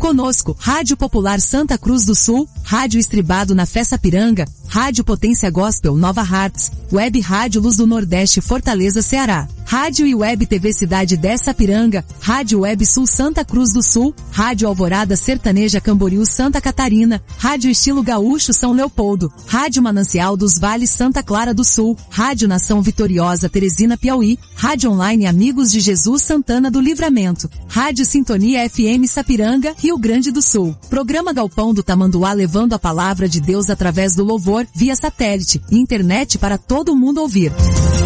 Conosco, Rádio Popular Santa Cruz do Sul, Rádio Estribado na Fé Sapiranga, Rádio Potência Gospel Nova Hartz, Web Rádio Luz do Nordeste Fortaleza Ceará, Rádio e Web TV Cidade 10 Sapiranga, Rádio Web Sul Santa Cruz do Sul, Rádio Alvorada Sertaneja Camboriú Santa Catarina, Rádio Estilo Gaúcho São Leopoldo, Rádio Manancial dos Vales Santa Clara do Sul, Rádio Nação Vitoriosa Teresina Piauí, Rádio Online Amigos de Jesus Santana do Livramento, Rádio Sintonia FM Sapiranga, Rio Grande do Sul. Programa Galpão do Tamanduá levando a palavra de Deus através do louvor, via satélite e internet para todo mundo ouvir.